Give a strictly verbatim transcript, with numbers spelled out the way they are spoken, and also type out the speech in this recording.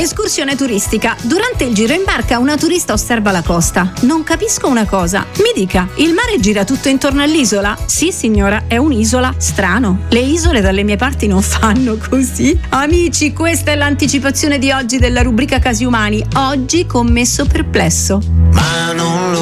Escursione turistica. Durante il giro in barca una turista osserva la costa. Non capisco una cosa. Mi dica, il mare gira tutto intorno all'isola? Sì signora, è un'isola. Strano. Le isole dalle mie parti non fanno così. Amici, questa è l'anticipazione di oggi della rubrica Casi Umani. Oggi commesso perplesso. Ma non